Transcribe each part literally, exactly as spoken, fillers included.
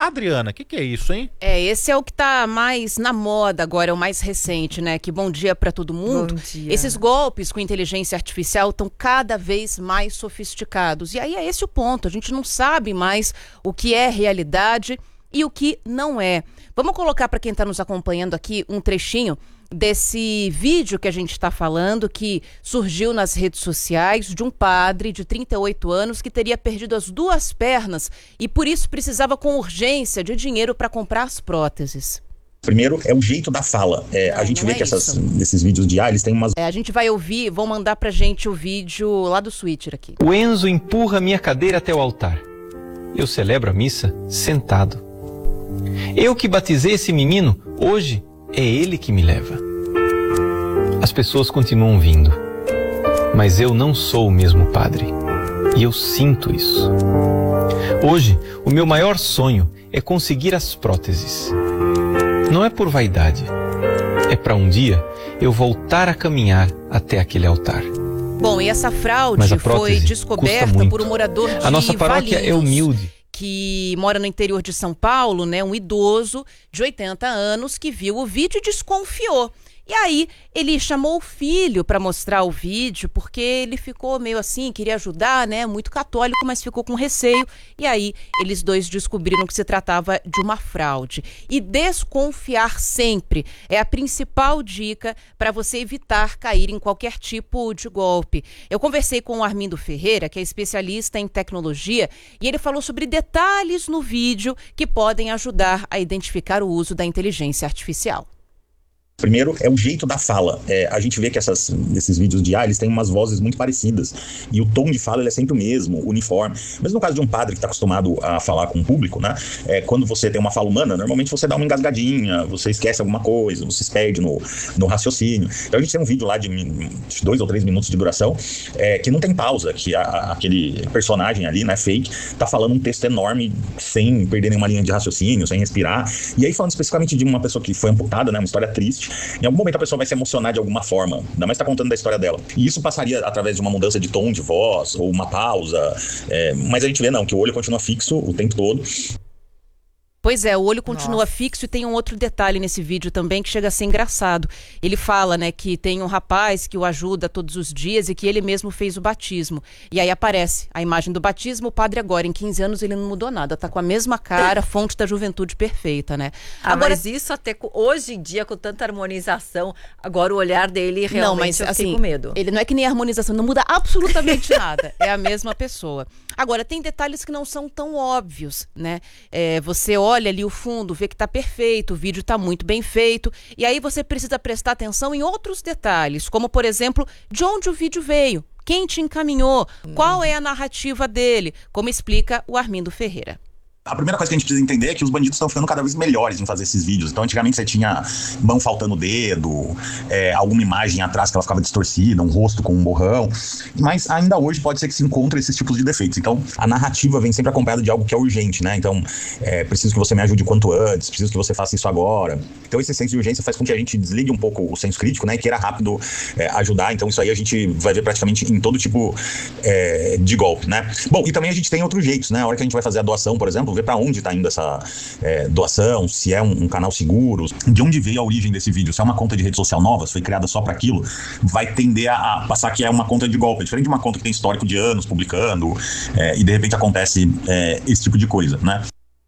Adriana, o que, que é isso, hein? É, esse é o que tá mais na moda agora, é o mais recente, né? Que bom dia pra todo mundo. Bom dia. Esses golpes com inteligência artificial estão cada vez mais sofisticados. E aí é esse o ponto, a gente não sabe mais o que é realidade e o que não é. Vamos colocar para quem está nos acompanhando aqui um trechinho desse vídeo que a gente está falando, que surgiu nas redes sociais, de um padre de trinta e oito anos que teria perdido as duas pernas e por isso precisava com urgência de dinheiro para comprar as próteses. Primeiro é o jeito da fala. É, não, a gente vê é que essas, esses vídeos de ah, eles têm umas... É, a gente vai ouvir, vão mandar pra gente o vídeo lá do Switcher aqui. O Enzo empurra minha cadeira até o altar. Eu celebro a missa sentado. Eu que batizei esse menino, hoje é ele que me leva. As pessoas continuam vindo, mas eu não sou o mesmo padre. E eu sinto isso. Hoje, o meu maior sonho é conseguir as próteses. Não é por vaidade. É para um dia eu voltar a caminhar até aquele altar. Bom, e essa fraude foi descoberta por um morador de A nossa paróquia Valinhos, é humilde. que mora no interior de São Paulo, né? Um idoso de oitenta anos que viu o vídeo e desconfiou. E aí ele chamou o filho para mostrar o vídeo, porque ele ficou meio assim, queria ajudar, né? Muito católico, mas ficou com receio. E aí eles dois descobriram que se tratava de uma fraude. E desconfiar sempre é a principal dica para você evitar cair em qualquer tipo de golpe. Eu conversei com o Armindo Ferreira, que é especialista em tecnologia, e ele falou sobre detalhes no vídeo que podem ajudar a identificar o uso da inteligência artificial. Primeiro é o jeito da fala. É, a gente vê que essas, esses vídeos de ah, eles têm umas vozes muito parecidas. E o tom de fala ele é sempre o mesmo, uniforme. Mas no caso de um padre que está acostumado a falar com o público, né? É, quando você tem uma fala humana, normalmente você dá uma engasgadinha, você esquece alguma coisa, você se perde no, no raciocínio. Então a gente tem um vídeo lá de dois ou três minutos de duração, é, que não tem pausa, que a, a, aquele personagem ali, né, fake, tá falando um texto enorme sem perder nenhuma linha de raciocínio, sem respirar. E aí falando especificamente de uma pessoa que foi amputada, né, uma história triste. Em algum momento a pessoa vai se emocionar de alguma forma, ainda mais tá contando da história dela. E isso passaria através de uma mudança de tom de voz, ou uma pausa, é, mas a gente vê não, que o olho continua fixo o tempo todo. Pois é, o olho continua Nossa. fixo e tem um outro detalhe nesse vídeo também que chega a ser engraçado. Ele fala, né, que tem um rapaz que o ajuda todos os dias e que ele mesmo fez o batismo. E aí aparece a imagem do batismo, o padre agora, em quinze anos, ele não mudou nada, tá com a mesma cara, fonte da juventude perfeita, né? Ah, Agora, mas isso até co- hoje em dia, com tanta harmonização, agora o olhar dele realmente não, mas eu fiquei assim, com medo. ele não é que nem a harmonização, não muda absolutamente nada, é a mesma pessoa. Agora, tem detalhes que não são tão óbvios, né? É, você olha ali o fundo, vê que tá perfeito, o vídeo tá muito bem feito, e aí você precisa prestar atenção em outros detalhes, como, por exemplo, de onde o vídeo veio, quem te encaminhou, hum. qual é a narrativa dele, como explica o Armindo Ferreira. A primeira coisa que a gente precisa entender é que os bandidos estão ficando cada vez melhores em fazer esses vídeos. Então, antigamente você tinha mão faltando dedo, é, alguma imagem atrás que ela ficava distorcida, um rosto com um borrão. Mas ainda hoje pode ser que se encontre esses tipos de defeitos. Então, a narrativa vem sempre acompanhada de algo que é urgente, né? Então, é, preciso que você me ajude quanto antes, preciso que você faça isso agora. Então, esse senso de urgência faz com que a gente desligue um pouco o senso crítico, né? E queira rápido é, ajudar. Então, isso aí a gente vai ver praticamente em todo tipo é, de golpe, né? Bom, e também a gente tem outros jeitos, né? A hora que a gente vai fazer a doação, por exemplo, ver para onde está indo essa é, doação, se é um, um canal seguro, de onde veio a origem desse vídeo, se é uma conta de rede social nova, se foi criada só para aquilo, vai tender a, a passar que é uma conta de golpe, diferente de uma conta que tem histórico de anos publicando, é, e de repente acontece é, esse tipo de coisa, né?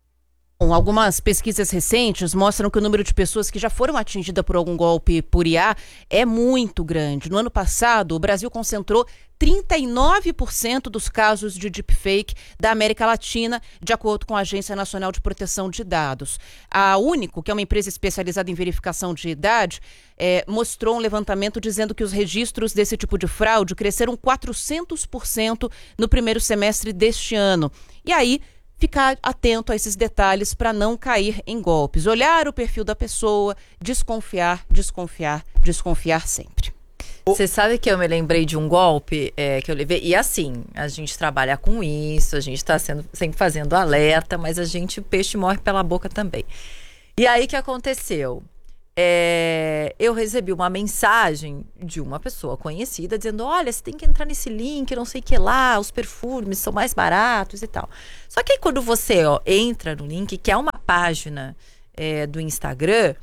Bom, algumas pesquisas recentes mostram que o número de pessoas que já foram atingidas por algum golpe por I A é muito grande. No ano passado, o Brasil concentrou trinta e nove por cento dos casos de deepfake da América Latina, de acordo com a Agência Nacional de Proteção de Dados. A Único, que é uma empresa especializada em verificação de idade, é, mostrou um levantamento dizendo que os registros desse tipo de fraude cresceram quatrocentos por cento no primeiro semestre deste ano. E aí, ficar atento a esses detalhes para não cair em golpes. Olhar o perfil da pessoa, desconfiar, desconfiar, desconfiar sempre. Você sabe que eu me lembrei de um golpe é, que eu levei, e assim, a gente trabalha com isso, a gente está sempre fazendo alerta, mas a gente, o peixe morre pela boca também. E aí, o que aconteceu? É, eu recebi uma mensagem de uma pessoa conhecida dizendo, olha, você tem que entrar nesse link, não sei o que lá, os perfumes são mais baratos e tal. Só que aí quando você ó, entra no link, que é uma página é, do Instagram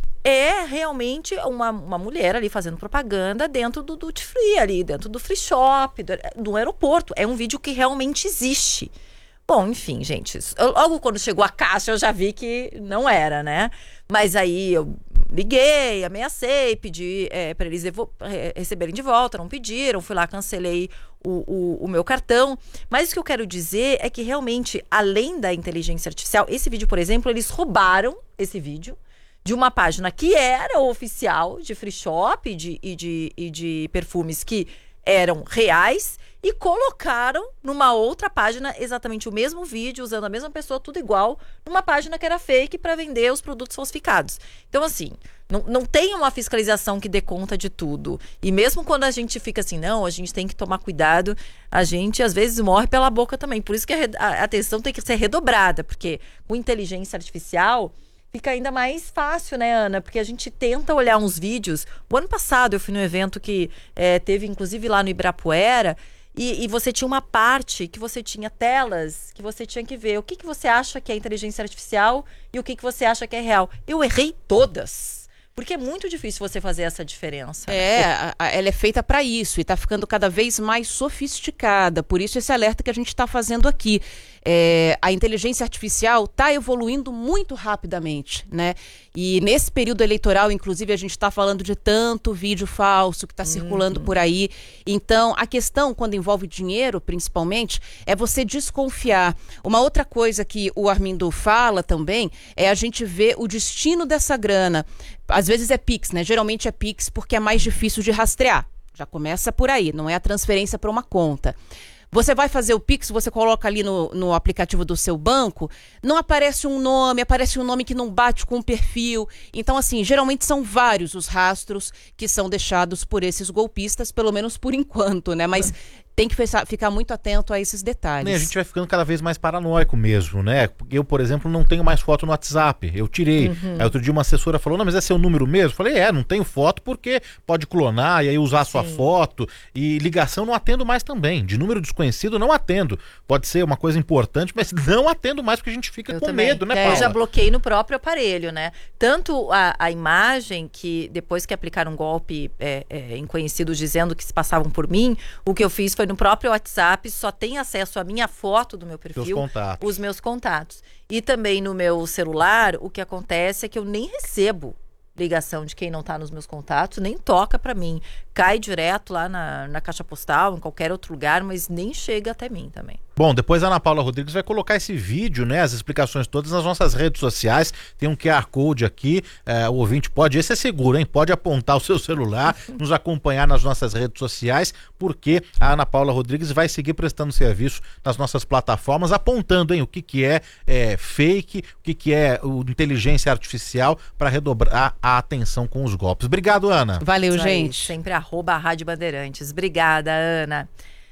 é realmente uma, uma mulher ali fazendo propaganda dentro do duty free ali, dentro do free shop, do, do aeroporto. É um vídeo que realmente existe. Bom, enfim, gente, eu, logo quando chegou a caixa eu já vi que não era, né? Mas aí eu liguei, ameacei, pedi é, para eles devo- receberem de volta, não pediram, fui lá, cancelei o, o, o meu cartão. Mas o que eu quero dizer é que realmente, além da inteligência artificial, esse vídeo, por exemplo, eles roubaram esse vídeo de uma página que era oficial de free shop de, e, de, e de perfumes que eram reais e colocaram numa outra página exatamente o mesmo vídeo, usando a mesma pessoa, tudo igual, numa página que era fake para vender os produtos falsificados. Então, assim, não, não tem uma fiscalização que dê conta de tudo. E mesmo quando a gente fica assim, não, a gente tem que tomar cuidado, a gente às vezes morre pela boca também. Por isso que a, a atenção tem que ser redobrada, porque com inteligência artificial fica ainda mais fácil, né, Ana? Porque a gente tenta olhar uns vídeos. O ano passado eu fui num evento que é, teve, inclusive, lá no Ibirapuera, e, e você tinha uma parte que você tinha telas que você tinha que ver. O que, que você acha que é inteligência artificial e o que, que você acha que é real? Eu errei todas. Porque é muito difícil você fazer essa diferença. É, a, a, ela é feita para isso e está ficando cada vez mais sofisticada. Por isso esse alerta que a gente está fazendo aqui. É, a inteligência artificial está evoluindo muito rapidamente, né? E nesse período eleitoral, inclusive, a gente está falando de tanto vídeo falso que está circulando Uhum. por aí. Então, a questão, quando envolve dinheiro, principalmente, é você desconfiar. Uma outra coisa que o Armindo fala também é a gente ver o destino dessa grana. Às vezes é Pix, né? Geralmente é Pix porque é mais difícil de rastrear. Já começa por aí, não é a transferência para uma conta. Você vai fazer o Pix, você coloca ali no, no aplicativo do seu banco, não aparece um nome, aparece um nome que não bate com o perfil. Então, assim, geralmente são vários os rastros que são deixados por esses golpistas, pelo menos por enquanto, né? Mas tem que fechar- ficar muito atento a esses detalhes. A gente vai ficando cada vez mais paranoico mesmo, né? Eu, por exemplo, não tenho mais foto no WhatsApp. Eu tirei. Uhum. Aí outro dia uma assessora falou, não, mas é seu número mesmo? Eu falei, é, não tenho foto porque pode clonar e aí usar a sua Sim. foto. E ligação não atendo mais também. De número desconhecido não atendo. Pode ser uma coisa importante, mas não atendo mais porque a gente fica Eu com também. medo, né, É, Paula? eu já bloqueei no próprio aparelho, né? Tanto a, a imagem que, depois que aplicaram um golpe é, é, em conhecidos dizendo que se passavam por mim, o que eu fiz foi no próprio WhatsApp, só tem acesso à minha foto do meu perfil, Seus contatos. os meus contatos. E também no meu celular, o que acontece é que eu nem recebo ligação de quem não tá nos meus contatos, nem toca pra mim. Cai direto lá na, na caixa postal, em qualquer outro lugar, mas nem chega até mim também. Bom, depois a Ana Paula Rodrigues vai colocar esse vídeo, né, as explicações todas nas nossas redes sociais. Tem um Q R Code aqui, é, o ouvinte pode, esse é seguro, hein? Pode apontar o seu celular, nos acompanhar nas nossas redes sociais, porque a Ana Paula Rodrigues vai seguir prestando serviço nas nossas plataformas, apontando, hein, o que, que é, é fake, o que, que é o inteligência artificial, para redobrar a atenção com os golpes. Obrigado, Ana. Valeu, Isso aí, gente. sempre arroba a Rádio Bandeirantes. Obrigada, Ana.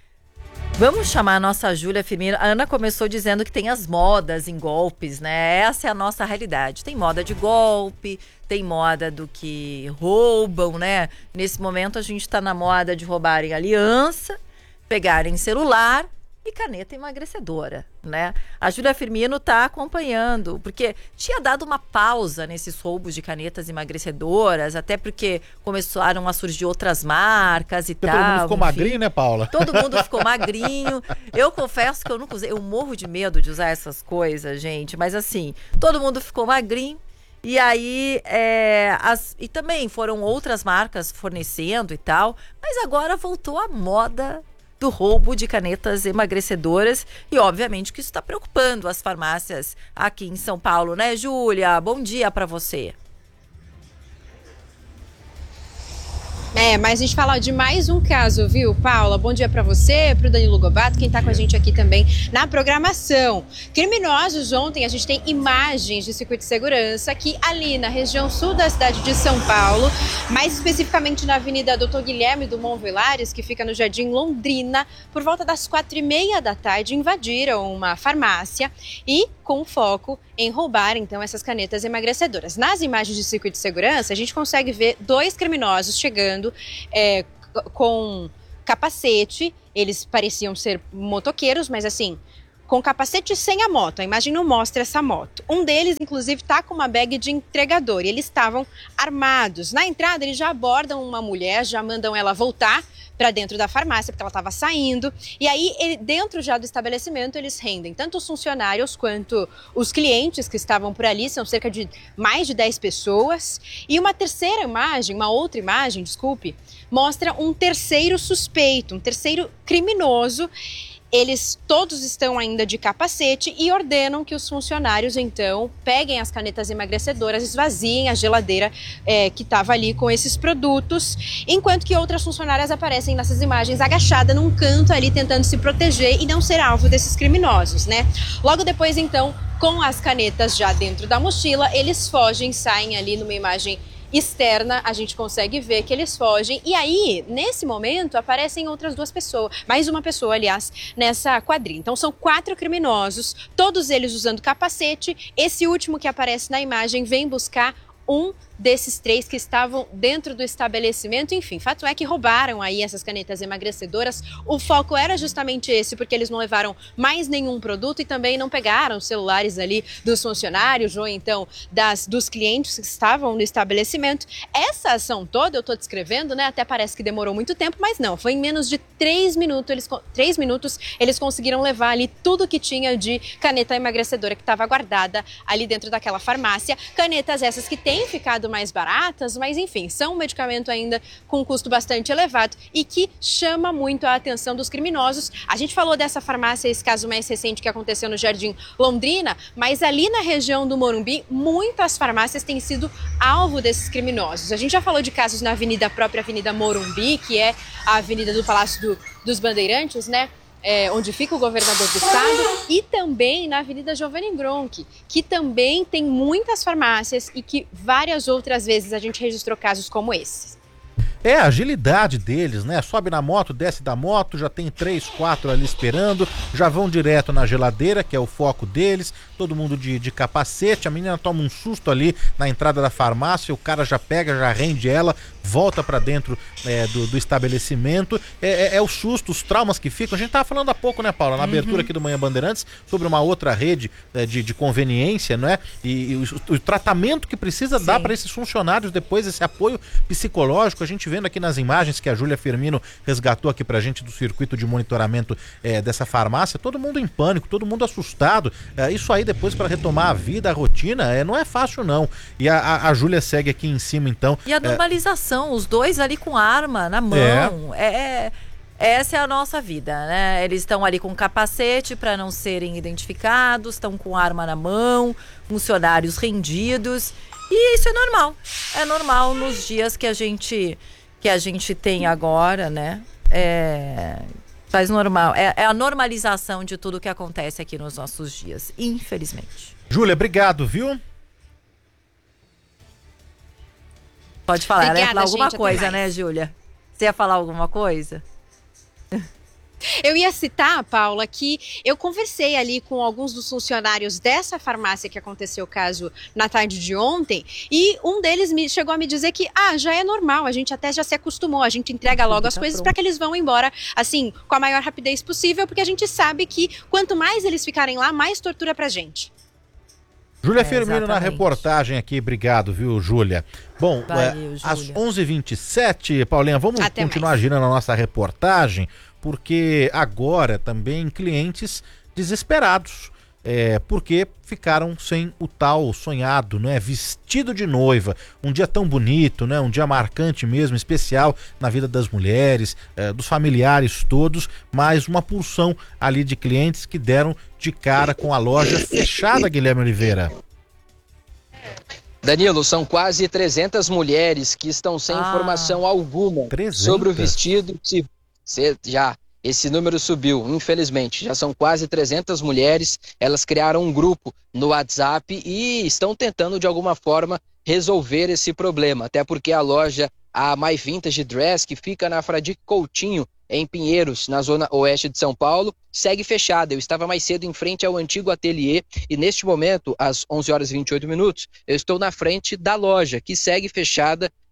Vamos chamar a nossa Júlia Firmino. A Ana começou dizendo que tem as modas em golpes, né? Essa é a nossa realidade. Tem moda de golpe, tem moda do que roubam, né? Nesse momento a gente tá na moda de roubarem aliança, pegarem celular e caneta emagrecedora, né? A Júlia Firmino tá acompanhando, porque tinha dado uma pausa nesses roubos de canetas emagrecedoras, até porque começaram a surgir outras marcas e Porque tal. todo mundo ficou enfim. magrinho, né, Paula? Todo mundo ficou magrinho. Eu confesso que eu nunca usei. Eu morro de medo de usar essas coisas, gente. Mas assim, todo mundo ficou magrinho. E aí, é, as, e também foram outras marcas fornecendo e tal. Mas agora voltou a moda do roubo de canetas emagrecedoras. E obviamente que isso está preocupando as farmácias aqui em São Paulo, né, Júlia? Bom dia para você. É, mas a gente fala de mais um caso, viu, Paula? Bom dia pra você, pro Danilo Gobato, quem tá com a gente aqui também na programação. Criminosos, ontem a gente tem imagens de circuito de segurança que ali na região sul da cidade de São Paulo, mais especificamente na Avenida Doutor Guilherme do Monvilares, que fica no Jardim Londrina, por volta das quatro e meia da tarde, invadiram uma farmácia e com foco em roubar, então, essas canetas emagrecedoras. Nas imagens de circuito de segurança, a gente consegue ver dois criminosos chegando é, com capacete. Eles pareciam ser motoqueiros, mas assim, com capacete sem a moto. A imagem não mostra essa moto. Um deles, inclusive, está com uma bag de entregador e eles estavam armados. Na entrada, eles já abordam uma mulher, já mandam ela voltar para dentro da farmácia, porque ela estava saindo. E aí, ele, dentro já do estabelecimento, eles rendem tanto os funcionários quanto os clientes que estavam por ali. São cerca de mais de dez pessoas. E uma terceira imagem, uma outra imagem, desculpe, mostra um terceiro suspeito, um terceiro criminoso. Eles todos estão ainda de capacete e ordenam que os funcionários, então, peguem as canetas emagrecedoras, esvaziem a geladeira é, que estava ali com esses produtos, enquanto que outras funcionárias aparecem nessas imagens agachada num canto ali tentando se proteger e não ser alvo desses criminosos, né? Logo depois, então, com as canetas já dentro da mochila, eles fogem, saem ali numa imagem externa, a gente consegue ver que eles fogem e aí, nesse momento, aparecem outras duas pessoas, mais uma pessoa, aliás, nessa quadrilha. Então são quatro criminosos, todos eles usando capacete. Esse último que aparece na imagem vem buscar um desses três que estavam dentro do estabelecimento. Enfim, fato é que roubaram aí essas canetas emagrecedoras. O foco era justamente esse, porque eles não levaram mais nenhum produto e também não pegaram os celulares ali dos funcionários ou então das, dos clientes que estavam no estabelecimento. Essa ação toda eu estou descrevendo, né? Até parece que demorou muito tempo, mas não. Foi em menos de três minutos, eles, três minutos, eles conseguiram levar ali tudo que tinha de caneta emagrecedora que estava guardada ali dentro daquela farmácia. Canetas essas que têm ficado mais baratas, mas enfim, são um medicamento ainda com um custo bastante elevado e que chama muito a atenção dos criminosos. A gente falou dessa farmácia, esse caso mais recente que aconteceu no Jardim Londrina, mas ali na região do Morumbi, muitas farmácias têm sido alvo desses criminosos. A gente já falou de casos na avenida, a própria Avenida Morumbi, que é a avenida do Palácio do, dos Bandeirantes, né? É, onde fica o governador do estado, e também na Avenida Giovanni Gronchi, que também tem muitas farmácias e que várias outras vezes a gente registrou casos como esses. É a agilidade deles, né? Sobe na moto, desce da moto, já tem três, quatro ali esperando, já vão direto na geladeira, que é o foco deles, todo mundo de, de capacete, a menina toma um susto ali na entrada da farmácia, o cara já pega, já rende ela, volta pra dentro é, do, do estabelecimento. É, é, é o susto, os traumas que ficam. A gente tava falando há pouco, né, Paula, na uhum. abertura aqui do Manhã Bandeirantes, sobre uma outra rede é, de, de conveniência, não é? E, e o, o tratamento que precisa Sim. dar para esses funcionários depois, esse apoio psicológico. A gente vendo aqui nas imagens que a Júlia Firmino resgatou aqui pra gente do circuito de monitoramento é, dessa farmácia, todo mundo em pânico, todo mundo assustado. É, isso aí depois para retomar a vida, a rotina, é, não é fácil não. E a, a, a Júlia segue aqui em cima então. E a normalização, é... os dois ali com arma na mão, é... é... Essa é a nossa vida, né? Eles estão ali com capacete para não serem identificados, estão com arma na mão, funcionários rendidos. E isso é normal. É normal nos dias que a gente, que a gente tem agora, né? É, faz normal. É, é a normalização de tudo que acontece aqui nos nossos dias, infelizmente. Júlia, obrigado, viu? Pode falar, Obrigada, ela ia falar alguma gente, coisa, né, Júlia? Você ia falar alguma coisa? Eu ia citar, Paula, que eu conversei ali com alguns dos funcionários dessa farmácia que aconteceu o caso na tarde de ontem, e um deles me, chegou a me dizer que ah, já é normal, a gente até já se acostumou, a gente entrega logo as tá coisas para que eles vão embora, assim, com a maior rapidez possível, porque a gente sabe que quanto mais eles ficarem lá, mais tortura pra gente. Júlia É, Firmino na reportagem aqui, obrigado, viu, Júlia? Bom, Valeu, é, às Júlia. onze e vinte e sete, Paulinha, vamos Até continuar mais. girando a nossa reportagem, porque agora também clientes desesperados, é, porque ficaram sem o tal sonhado, né? Vestido de noiva, um dia tão bonito, né? Um dia marcante mesmo, especial na vida das mulheres, é, dos familiares todos, mas uma porção ali de clientes que deram de cara com a loja fechada, Guilherme Oliveira. Danilo, são quase trezentas mulheres que estão sem Ah. informação alguma trezentas? sobre o vestido. Se, se, já, esse número subiu, infelizmente. Já são quase trezentas mulheres. Elas criaram um grupo no WhatsApp e estão tentando, de alguma forma, resolver esse problema. Até porque a loja, a My Vintage Dress, que fica na Fradique Coutinho, em Pinheiros, na zona oeste de São Paulo, segue fechada. Eu estava mais cedo em frente ao antigo ateliê e neste momento, às onze horas e vinte e oito minutos, eu estou na frente da loja, que segue fechada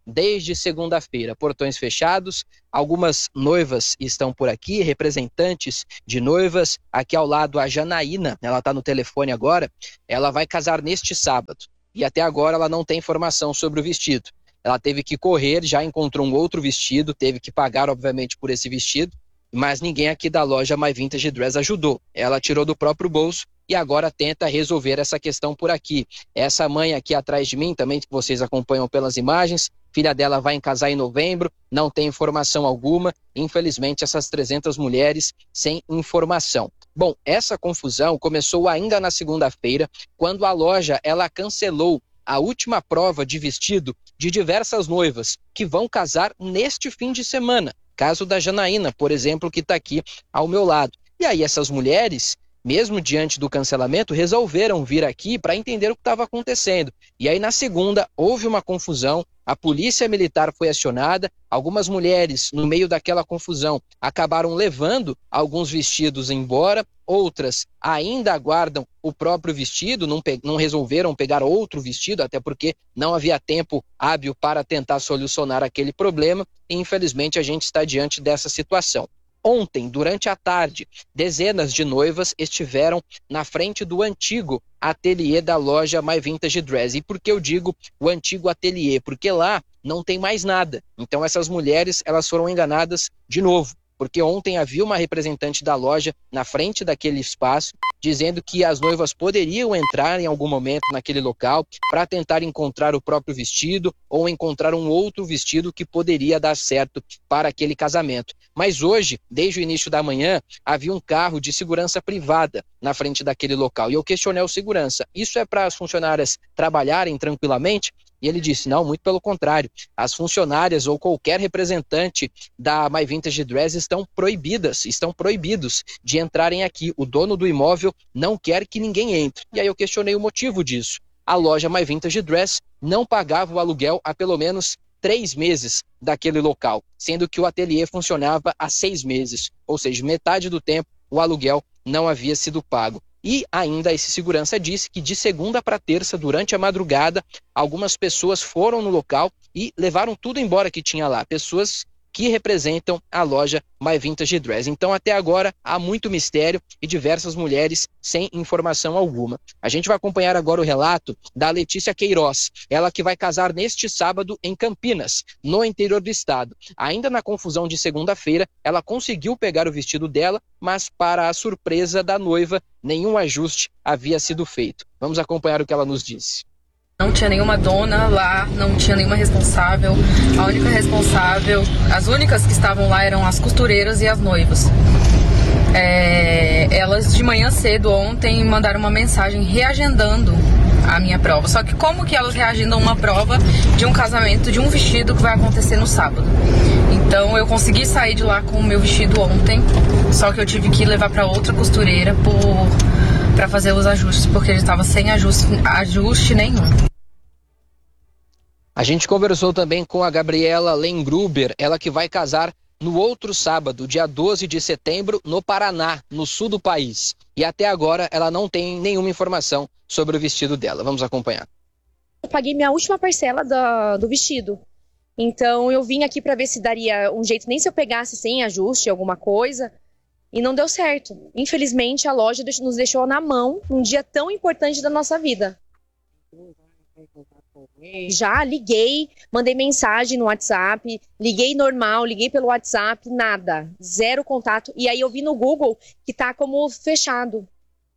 desde segunda-feira. Portões fechados, algumas noivas estão por aqui, representantes de noivas. Aqui ao lado a Janaína, ela está no telefone agora, ela vai casar neste sábado. E até agora ela não tem informação sobre o vestido. Ela teve que correr, já encontrou um outro vestido, teve que pagar, obviamente, por esse vestido, mas ninguém aqui da loja My Vintage Dress ajudou. Ela tirou do próprio bolso e agora tenta resolver essa questão por aqui. Essa mãe aqui atrás de mim, também que vocês acompanham pelas imagens, filha dela vai casar em novembro, não tem informação alguma. Infelizmente, essas trezentas mulheres sem informação. Bom, essa confusão começou ainda na segunda-feira, quando a loja ela cancelou a última prova de vestido de diversas noivas que vão casar neste fim de semana. Caso da Janaína, por exemplo, que está aqui ao meu lado. E aí essas mulheres, mesmo diante do cancelamento, resolveram vir aqui para entender o que estava acontecendo. E aí na segunda houve uma confusão, a polícia militar foi acionada, algumas mulheres no meio daquela confusão acabaram levando alguns vestidos embora, outras ainda aguardam o próprio vestido, não, pe- não resolveram pegar outro vestido, até porque não havia tempo hábil para tentar solucionar aquele problema, e infelizmente a gente está diante dessa situação. Ontem, durante a tarde, dezenas de noivas estiveram na frente do antigo ateliê da loja My Vintage Dress. E por que eu digo o antigo ateliê? Porque lá não tem mais nada. Então essas mulheres elas foram enganadas de novo. Porque ontem havia uma representante da loja na frente daquele espaço, dizendo que as noivas poderiam entrar em algum momento naquele local para tentar encontrar o próprio vestido ou encontrar um outro vestido que poderia dar certo para aquele casamento. Mas hoje, desde o início da manhã, havia um carro de segurança privada na frente daquele local. E eu questionei o segurança, isso é para as funcionárias trabalharem tranquilamente? E ele disse, não, muito pelo contrário, as funcionárias ou qualquer representante da My Vintage Dress estão proibidas, estão proibidos de entrarem aqui. O dono do imóvel não quer que ninguém entre. E aí eu questionei o motivo disso. A loja My Vintage Dress não pagava o aluguel há pelo menos três meses daquele local, sendo que o ateliê funcionava há seis meses, ou seja, metade do tempo o aluguel não havia sido pago. E ainda esse segurança disse que de segunda para terça, durante a madrugada, algumas pessoas foram no local e levaram tudo embora que tinha lá. Pessoas que representam a loja My Vintage Dress. Então, até agora, há muito mistério e diversas mulheres sem informação alguma. A gente vai acompanhar agora o relato da Letícia Queiroz, ela que vai casar neste sábado em Campinas, no interior do estado. Ainda na confusão de segunda-feira, ela conseguiu pegar o vestido dela, mas para a surpresa da noiva, nenhum ajuste havia sido feito. Vamos acompanhar o que ela nos disse. Não tinha nenhuma dona lá, não tinha nenhuma responsável. A única responsável, as únicas que estavam lá eram as costureiras e as noivas. É, elas de manhã cedo ontem mandaram uma mensagem reagendando a minha prova. Só que como que elas reagendam uma prova de um casamento, de um vestido que vai acontecer no sábado? Então eu consegui sair de lá com o meu vestido ontem, só que eu tive que levar para outra costureira por... para fazer os ajustes, porque ele estava sem ajuste, ajuste nenhum. A gente conversou também com a Gabriela Lengruber, ela que vai casar no outro sábado, dia doze de setembro, no Paraná, no sul do país. E até agora ela não tem nenhuma informação sobre o vestido dela. Vamos acompanhar. Eu paguei minha última parcela do, do vestido. Então eu vim aqui para ver se daria um jeito, nem se eu pegasse sem ajuste, alguma coisa. E não deu certo. Infelizmente, a loja nos deixou na mão num dia tão importante da nossa vida. Já liguei, mandei mensagem no WhatsApp, liguei normal, liguei pelo WhatsApp, nada. Zero contato. E aí eu vi no Google que tá como fechado.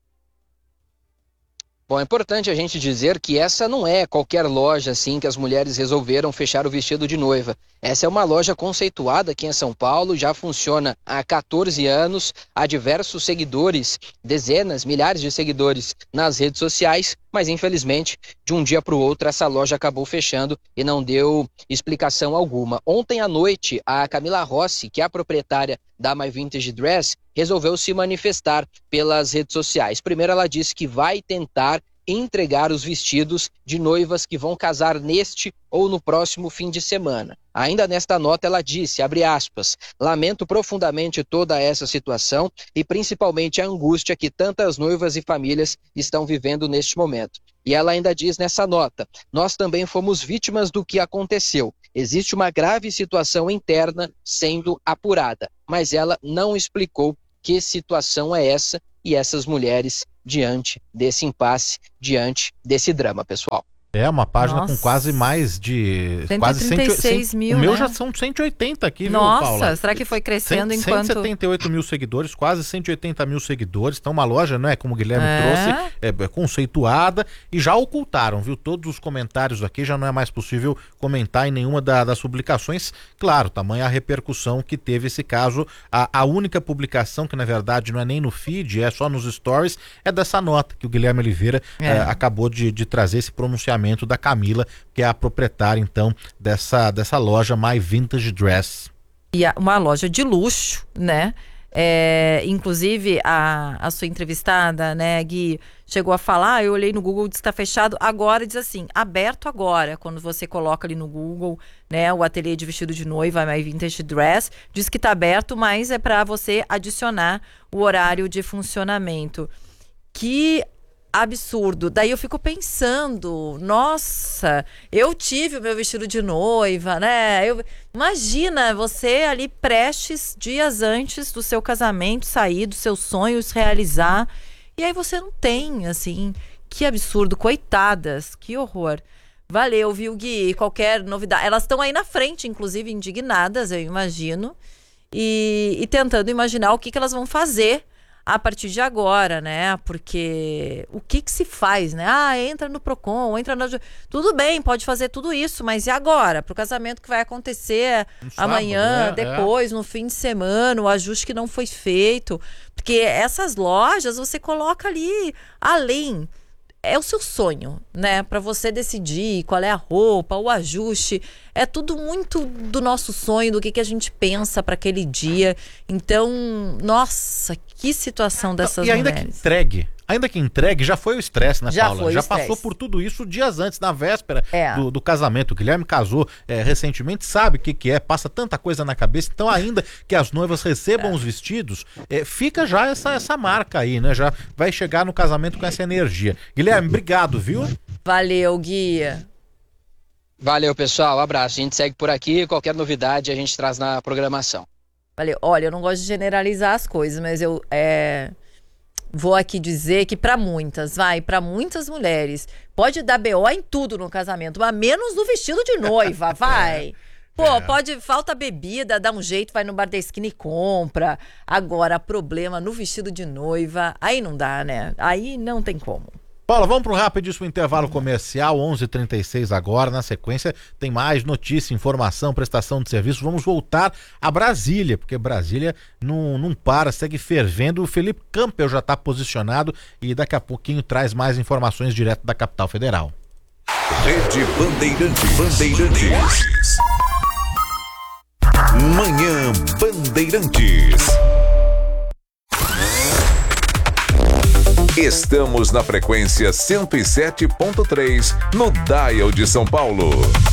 Bom, é importante a gente dizer que essa não é qualquer loja assim que as mulheres resolveram fechar o vestido de noiva. Essa é uma loja conceituada aqui em São Paulo, já funciona há quatorze anos, há diversos seguidores, dezenas, milhares de seguidores nas redes sociais, mas infelizmente, de um dia para o outro, essa loja acabou fechando e não deu explicação alguma. Ontem à noite, a Camila Rossi, que é a proprietária da My Vintage Dress, resolveu se manifestar pelas redes sociais. Primeiro ela disse que vai tentar entregar os vestidos de noivas que vão casar neste ou no próximo fim de semana. Ainda nesta nota ela disse, abre aspas, lamento profundamente toda essa situação e principalmente a angústia que tantas noivas e famílias estão vivendo neste momento. E ela ainda diz nessa nota, nós também fomos vítimas do que aconteceu. existe uma grave situação interna sendo apurada, mas ela não explicou que situação é essa e essas mulheres diante desse impasse, diante desse drama, pessoal. É uma página Nossa. com quase mais de... cento e quase trinta e seis mil, O meu né? já são cento e oitenta aqui, Nossa, viu, Paula? será que foi crescendo cem, enquanto... cento e setenta e oito mil seguidores, quase cento e oitenta mil seguidores. Então uma loja, né, como o Guilherme É. trouxe, é, é conceituada e já ocultaram, viu? Todos os comentários aqui, já não é mais possível comentar em nenhuma da, das publicações. Claro, tamanha a repercussão que teve esse caso. A, a única publicação, que na verdade não é nem no feed, é só nos stories, é dessa nota que o Guilherme Oliveira É. eh, acabou de, de trazer esse pronunciamento da Camila, que é a proprietária, então, dessa, dessa loja My Vintage Dress. E a- uma loja de luxo, né? É, inclusive, a, a sua entrevistada, né, Gui, chegou a falar, ah, eu olhei no Google, diz que está fechado, agora diz assim, aberto agora, quando você coloca ali no Google, né, o ateliê de vestido de noiva, My Vintage Dress, diz que está aberto, mas é para você adicionar o horário de funcionamento. Que absurdo. Daí eu fico pensando, nossa, eu tive o meu vestido de noiva, né? Eu, imagina você ali prestes, dias antes do seu casamento, sair dos seus sonhos, realizar, e aí você não tem, assim, que absurdo, coitadas, que horror. Valeu, viu, Gui? Qualquer novidade. Elas estão aí na frente, inclusive, indignadas, eu imagino, e, e tentando imaginar o que, que elas vão fazer a partir de agora, né? Porque o que que se faz, né? Ah, entra no Procon, entra na... Tudo bem, pode fazer tudo isso, mas e agora? Pro casamento que vai acontecer No sábado, amanhã, né? depois, no fim de semana, o ajuste que não foi feito. Porque essas lojas, você coloca ali além... É o seu sonho, né? Para você decidir qual é a roupa, o ajuste. É tudo muito do nosso sonho, do que, que a gente pensa para aquele dia. Então, nossa, que situação dessas E ainda mulheres. que entregue, ainda que entregue, já foi o estresse, né, Já Paula? foi o já estresse. passou por tudo isso dias antes, na véspera É. do, do casamento. O Guilherme casou é, recentemente, sabe o que, que é, passa tanta coisa na cabeça. Então, ainda que as noivas recebam É. os vestidos, é, fica já essa, essa marca aí, né? Já vai chegar no casamento com essa energia. Guilherme, obrigado, viu? Valeu, Gui. Valeu, pessoal. Abraço. A gente segue por aqui. Qualquer novidade a gente traz na programação. Valeu. Olha, eu não gosto de generalizar as coisas, mas eu é, vou aqui dizer que para muitas, vai, para muitas mulheres, pode dar B O em tudo no casamento, mas menos no vestido de noiva, vai. Pô, É. pode, falta bebida, dá um jeito, vai no bar da esquina e compra. Agora, problema no vestido de noiva, aí não dá, né? Aí não tem como. Paula, vamos para um rapidíssimo intervalo comercial, onze e trinta e seis agora. Na sequência, tem mais notícia, informação, prestação de serviço. Vamos voltar a Brasília, porque Brasília não, não para, segue fervendo. O Felipe Campbell já está posicionado e daqui a pouquinho traz mais informações direto da capital federal. Rede Bandeirantes. Bandeirantes. Manhã Bandeirantes. Estamos na frequência cento e sete ponto três no Dial de São Paulo.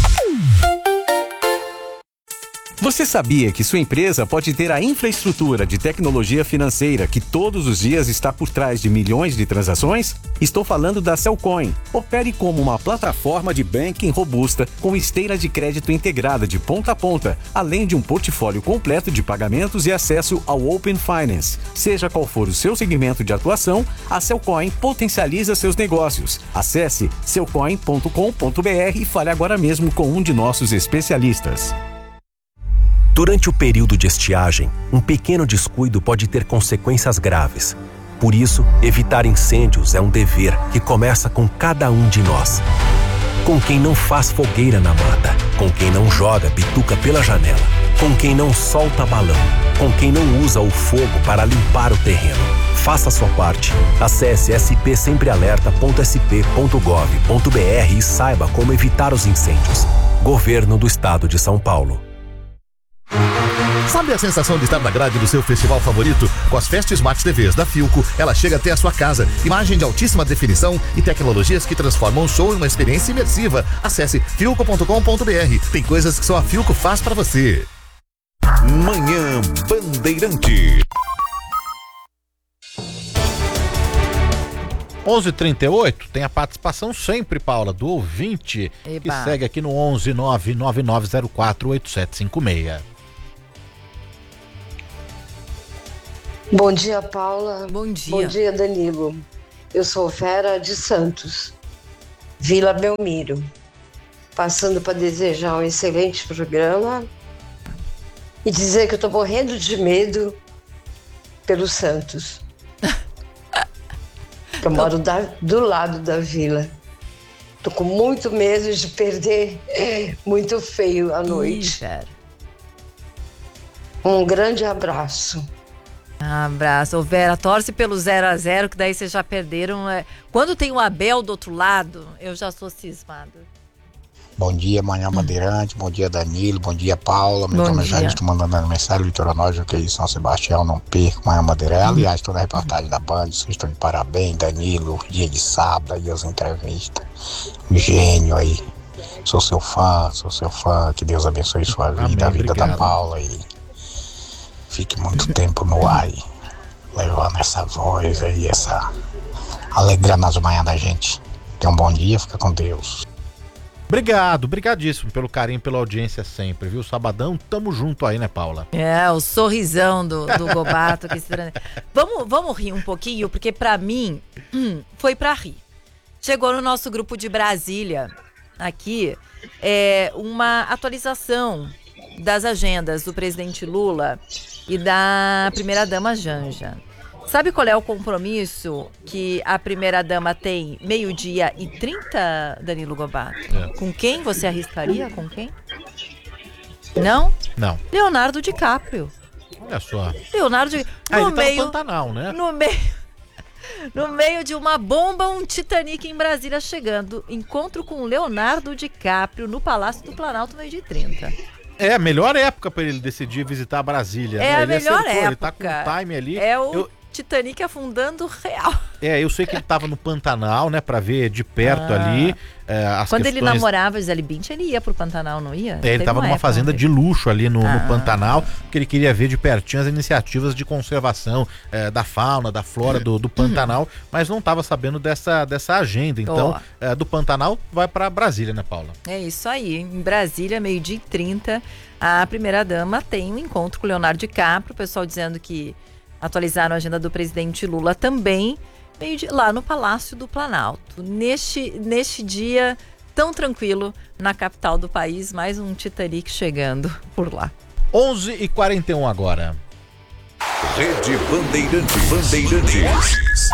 Você sabia que sua empresa pode ter a infraestrutura de tecnologia financeira que todos os dias está por trás de milhões de transações? Estou falando da Cellcoin. Opere como uma plataforma de banking robusta com esteira de crédito integrada de ponta a ponta, além de um portfólio completo de pagamentos e acesso ao Open Finance. Seja qual for o seu segmento de atuação, a Cellcoin potencializa seus negócios. Acesse cellcoin ponto com ponto br e fale agora mesmo com um de nossos especialistas. Durante o período de estiagem, um pequeno descuido pode ter consequências graves. Por isso, evitar incêndios é um dever que começa com cada um de nós. Com quem não faz fogueira na mata, com quem não joga bituca pela janela, com quem não solta balão, com quem não usa o fogo para limpar o terreno. Faça a sua parte. Acesse s p sempre alerta ponto s p ponto gov ponto b r e saiba como evitar os incêndios. Governo do Estado de São Paulo. Sabe a sensação de estar na grade do seu festival favorito? Com as Fest Smart T Vs da Philco, ela chega até a sua casa. Imagem de altíssima definição e tecnologias que transformam o show em uma experiência imersiva. Acesse philco ponto com ponto b r. Tem coisas que só a Philco faz pra você. Manhã Bandeirante. onze e trinta e oito, tem a participação sempre, Paula, do ouvinte, Eba. que segue aqui no onze nove nove nove zero quatro oito sete cinco seis. Bom dia, Paula. Bom dia. Bom dia, Danilo. Eu sou Vera de Santos, Vila Belmiro. Passando para desejar um excelente programa e dizer que eu tô morrendo de medo pelo Santos. Eu moro da, do lado da vila. Tô com muito medo de perder muito feio à noite. Ih, um grande abraço. Abraço. Ô Vera, torce pelo zero a zero, que daí vocês já perderam. É... Quando tem o Abel do outro lado, eu já sou cismada. Bom dia, Manhã Bandeirante, bom dia, Danilo, bom dia, Paula. Meu nome é Jair, estou mandando mensagem, Litoranóis, que é São Sebastião, não perco, Manhã Bandeirante. Aliás, toda a reportagem da Band, vocês estão de parabéns, Danilo, dia de sábado, aí as entrevistas. Gênio aí. Sou seu fã, sou seu fã, que Deus abençoe sua vida, Amém, a vida obrigado. Da Paula e fique muito tempo no ar aí, levando essa voz aí, essa alegrando as manhãs da gente. Tenha um bom dia, fica com Deus. Obrigado, brigadíssimo pelo carinho, pela audiência sempre, viu? Sabadão, tamo junto aí, né, Paula? É, o sorrisão do, do Gobato. que se... vamos, vamos rir um pouquinho, porque pra mim, hum, foi pra rir. Chegou no nosso grupo de Brasília, aqui, é, uma atualização das agendas do presidente Lula e da primeira-dama Janja. Sabe qual é o compromisso que a primeira-dama tem meio-dia e trinta, Danilo Gobato? É. Com quem você arriscaria? Com quem? Não? Não. Leonardo DiCaprio. Olha só. Leonardo DiCaprio. Ah, no ele meio, tá no Pantanal, né? No meio, no meio de uma bomba, um Titanic em Brasília chegando. Encontro com Leonardo DiCaprio no Palácio do Planalto, meio-dia e trinta. É a melhor época para ele decidir visitar Brasília. É né? a ele melhor acertou, época. Ele tá com o time ali. É o Eu... Titanic afundando real. É, eu sei que ele tava no Pantanal, né, pra ver de perto ah. ali é, as Quando questões... ele namorava Gisele Bündchen, ele ia pro Pantanal, não ia? É, ele tava numa fazenda de luxo ali no, ah. no Pantanal, porque ele queria ver de pertinho as iniciativas de conservação é, da fauna, da flora do, do Pantanal, uhum. mas não tava sabendo dessa, dessa agenda. Então, oh. é, do Pantanal vai pra Brasília, né, Paula? É isso aí. Em Brasília, meio-dia e trinta, a primeira-dama tem um encontro com o Leonardo DiCaprio, o pessoal dizendo que atualizaram a agenda do presidente Lula também, meio de, lá no Palácio do Planalto. Neste, neste dia tão tranquilo, na capital do país, mais um Titanic chegando por lá. onze e quarenta e um agora. Rede Bandeirantes. Bandeirantes.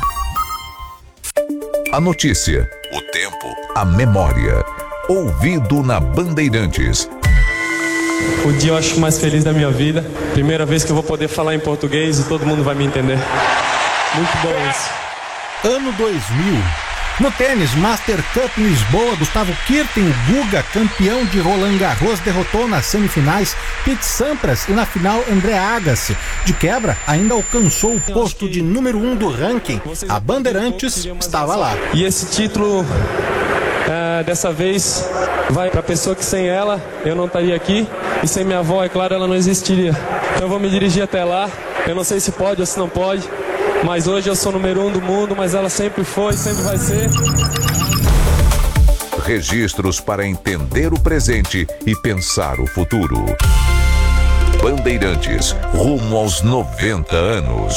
A notícia, o tempo, a memória. Ouvido na Bandeirantes. O dia eu acho mais feliz da minha vida. Primeira vez que eu vou poder falar em português e todo mundo vai me entender. Muito bom isso. Ano dois mil. No tênis, Master Cup em Lisboa, Gustavo Kirten, o Guga, campeão de Roland Garros, derrotou nas semifinais Pete Sampras e na final André Agassi. De quebra, ainda alcançou o posto de número um do ranking. A Bandeirantes estava lá. E esse título, é, dessa vez, vai para a pessoa que sem ela eu não estaria aqui. E sem minha avó, é claro, ela não existiria. Então eu vou me dirigir até lá. Eu não sei se pode ou se não pode. Mas hoje eu sou número um do mundo, mas ela sempre foi, sempre vai ser. Registros para entender o presente e pensar o futuro. Bandeirantes, rumo aos noventa anos.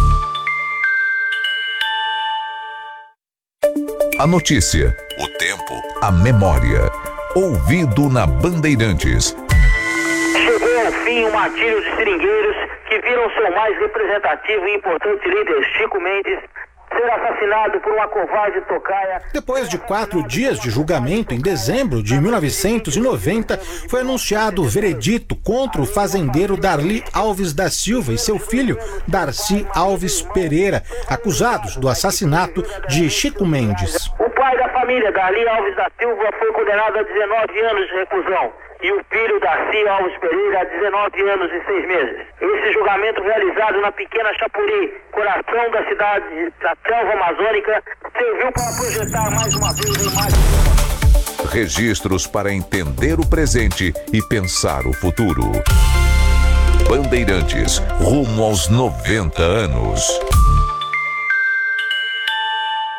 A notícia, o tempo, a memória. Ouvido na Bandeirantes. Chegou ao fim o martírio de seringueiros que viram seu mais representativo e importante líder, Chico Mendes, ser assassinado por uma covarde tocaia. Depois de quatro dias de julgamento, em dezembro de mil novecentos e noventa, foi anunciado o veredito contra o fazendeiro Darli Alves da Silva e seu filho, Darcy Alves Pereira, acusados do assassinato de Chico Mendes. O pai da família, Darli Alves da Silva, foi condenado a dezenove anos de reclusão. E o filho, Darcy Alves Pereira, a dezenove anos e seis meses. Esse julgamento, realizado na pequena Chapuri, coração da cidade da selva amazônica, serviu para projetar mais uma vez a imagem. Registros para entender o presente e pensar o futuro. Bandeirantes, rumo aos noventa anos.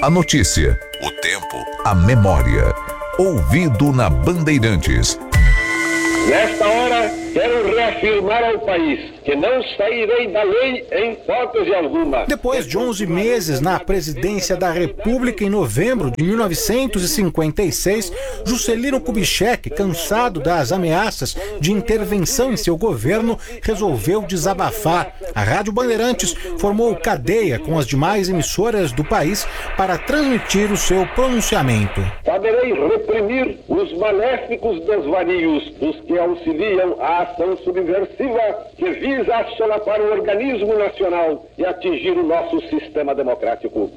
A notícia, o tempo, a memória. Ouvido na Bandeirantes. Nesta hora, quero reafirmar ao país que não sairei da lei em hipótese alguma. Depois de onze meses na presidência da República, em novembro de mil novecentos e cinquenta e seis, Juscelino Kubitschek, cansado das ameaças de intervenção em seu governo, resolveu desabafar. A Rádio Bandeirantes formou cadeia com as demais emissoras do país para transmitir o seu pronunciamento. Saberei reprimir os maléficos desvarios dos que auxiliam a ação subversiva que visa assolapar o organismo nacional e atingir o nosso sistema democrático.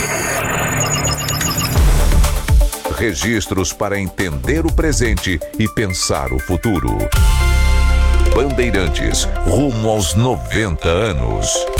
Registros para entender o presente e pensar o futuro. Bandeirantes, rumo aos noventa anos.